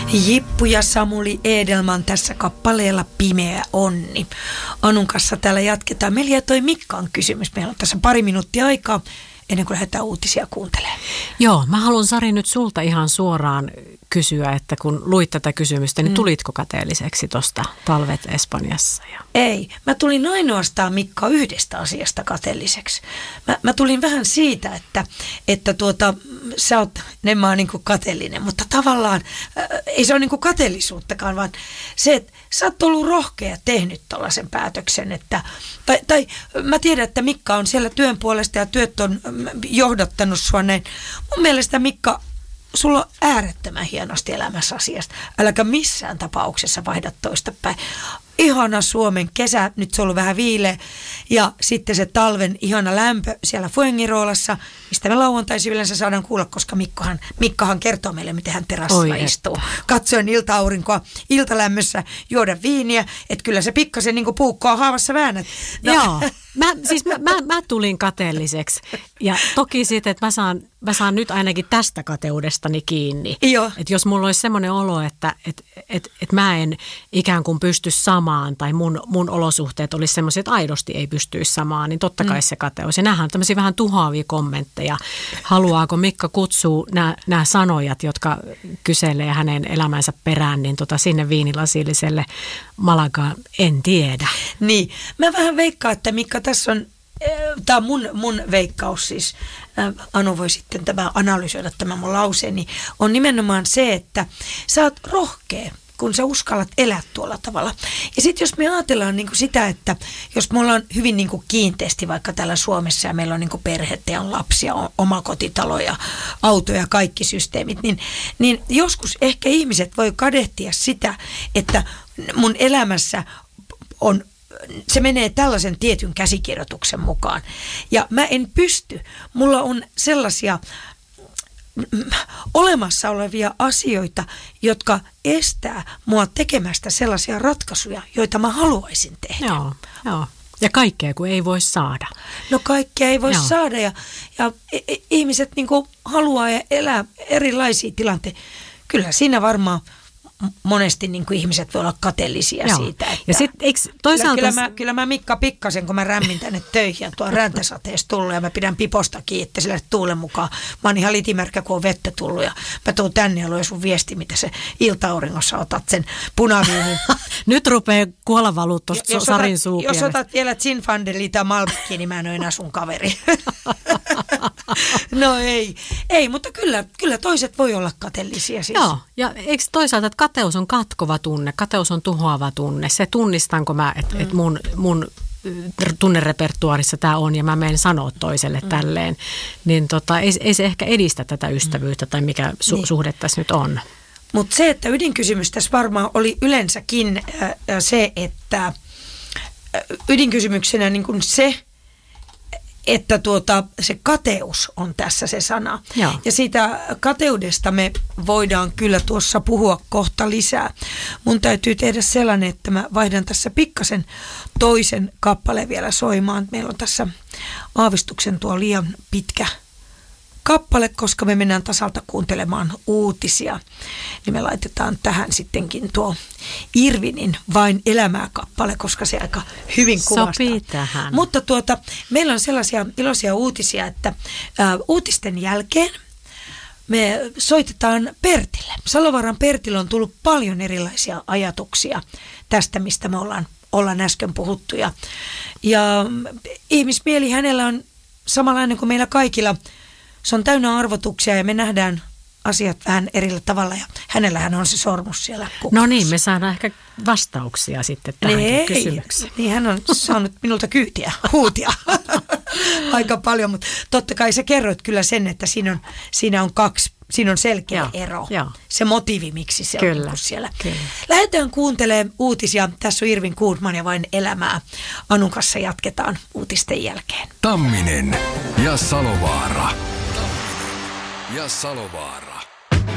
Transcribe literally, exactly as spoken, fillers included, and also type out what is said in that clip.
Jippu ja Samuli Edelman tässä kappaleella Pimeä onni. Anun kanssa täällä jatketaan. Meillä ja toi Mikkaan kysymys. Meillä on tässä pari minuuttia aikaa ennen kuin lähdetään uutisia kuuntelemaan. Joo, mä haluan Sari nyt sulta ihan suoraan kysyä, että kun luit tätä kysymystä, niin tulitko kateelliseksi tuosta talvet Espanjassa? Ja... Ei, mä tulin ainoastaan Mikka yhdestä asiasta kateelliseksi. Mä, mä tulin vähän siitä, että, että tuota, sä oot, ne mä oon niin kuin kateellinen, mutta tavallaan äh, ei se ole niin kuin kateellisuuttakaan, vaan se, että sä oot ollut rohkea tehnyt tollaisen päätöksen, että, tai, tai mä tiedän, että Mikka on siellä työn puolesta ja työt on johdattanut sua näin. Mun mielestä Mikka, sulla on äärettömän hienosti elämässä asiasta. Äläkä missään tapauksessa vaihda toista päin. Ihana Suomen kesä, nyt se on ollut vähän viileä, ja sitten se talven ihana lämpö siellä Fuengirolassa, mistä me lauantaisin yleensä saadaan kuulla, koska Mikkohan, Mikkahan kertoo meille, miten hän terassilla Oi istuu. Että. Katsoen ilta-aurinkoa, iltalämmössä, juoda viiniä, että kyllä se pikkasen niin kuin puukkoa haavassa väännät. No. Joo, mä, siis mä, mä, mä tulin kateelliseksi, ja toki sitten, että mä saan, mä saan nyt ainakin tästä kateudestani kiinni. Että jos mulla olisi semmoinen olo, että et, et, et mä en ikään kuin pysty samaan, tai mun, mun olosuhteet olisi semmoisia, että aidosti ei pystyisi samaan, niin totta kai mm. se kateus. Ja nämähän on tämmöisiä vähän tuhoavia kommentteja. Haluaako Mikka kutsua nämä, nämä sanojat, jotka kyselee hänen elämänsä perään, niin tota sinne viinilasilliselle Malagaan, en tiedä. Niin, mä vähän veikkaan, että Mikka tässä on, tämä on mun, mun veikkaus siis, Anu voi sitten tämä analysoida tämän mun lauseen, niin on nimenomaan se, että sä oot rohkea, kun sä uskallat elää tuolla tavalla. Ja sitten jos me ajatellaan niin kuin sitä, että jos me ollaan hyvin niin kuin kiinteästi vaikka täällä Suomessa ja meillä on niin kuin perhettä ja on lapsia, on omakotitaloja, autoja, kaikki systeemit, niin, niin joskus ehkä ihmiset voi kadehtia sitä, että mun elämässä on, se menee tällaisen tietyn käsikirjoituksen mukaan. Ja mä en pysty. Mulla on sellaisia olemassa olevia asioita, jotka estää mua tekemästä sellaisia ratkaisuja, joita mä haluaisin tehdä. Joo, joo. Ja kaikkea kun ei voi saada. No kaikkea ei voi joo. saada ja, ja ihmiset niin kuin haluaa ja elää erilaisia tilanteita. Kyllä siinä varmaan monesti niin kuin ihmiset voi olla kateellisia Joo. siitä. Että ja sit, eikö toisaalta... Kyllä, kyllä, mä, kyllä mä Mikka pikkasen, kun mä rämmin tänne töihin ja tuo räntäsateessa tullut ja mä pidän piposta kiinni, että sillä tuulen mukaan. Mä oon ihan litimärkä, kun on vettä tullut ja mä tuun tänne ja luen sun viesti, mitä se ilta-auringossa otat sen punaviinin. Nyt rupeaa kuolavalut tuosta Sarin suupielestä. Jos otat vielä Zinfandeli tai Malbeckia, niin mä en ole enää sun kaveri. No ei, ei, mutta kyllä, kyllä toiset voi olla kateellisia siis. Joo, ja eikö toisaalta, että kateus on katkova tunne, kateus on tuhoava tunne. Se tunnistanko mä, että mm. et mun, mun tunnerepertuaarissa tämä on ja mä menen sanoa toiselle mm. tälleen, niin tota, ei, ei se ehkä edistä tätä ystävyyttä tai mikä su- niin. suhde tässä nyt on. Mutta se, että ydinkysymys tässä varmaan oli yleensäkin äh, se, että äh, ydinkysymyksenä niin kuin se, että tuota, se kateus on tässä se sana. Joo. Ja siitä kateudesta me voidaan kyllä tuossa puhua kohta lisää. Mun täytyy tehdä sellainen, että mä vaihdan tässä pikkasen toisen kappaleen vielä soimaan. Meillä on tässä aavistuksen tuo liian pitkä kappale, koska me mennään tasalta kuuntelemaan uutisia, niin me laitetaan tähän sittenkin tuo Irvinin Vain elämää kappale, koska se aika hyvin kuvastaa. Sopii tähän. Mutta tuota, meillä on sellaisia iloisia uutisia, että ä, uutisten jälkeen me soitetaan Pertille. Salovaaran Pertille on tullut paljon erilaisia ajatuksia tästä, mistä me ollaan, ollaan äsken puhuttu. Ja, ja ihmismieli hänellä on samanlainen kuin meillä kaikilla. Se on täynnä arvotuksia ja me nähdään asiat vähän erillä tavalla ja hänellähän on se sormus siellä kukkussa. No niin, me saadaan ehkä vastauksia sitten tähän kysymykseen. Niin, hän on saanut minulta kyytiä, huutia aika paljon, mutta totta kai sä kerroit kyllä sen, että siinä on, siinä on kaksi, siinä on selkeä joo, ero. Jo. Se motiivi, miksi se kyllä, on siellä. Kyllä. Lähdetään kuuntelemaan uutisia. Tässä on Irvin Goodman ja Vain elämää. Anun kanssa jatketaan uutisten jälkeen. Tamminen ja Salovaara. Ja Salovaara.